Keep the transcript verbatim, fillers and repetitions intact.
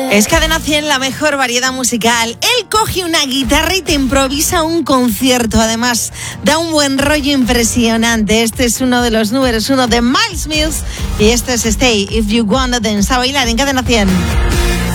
Es Cadena cien, la mejor variedad musical. Él coge una guitarra y te improvisa un concierto. Además, da un buen rollo impresionante. Este es uno de los números uno de Miles Mills. Y este es Stay If You Wanna Dance. A bailar en Cadena cien.